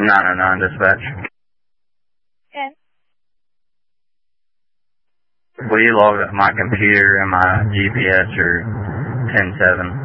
909 dispatch. And? Will you log my computer and my GPS or 10-7?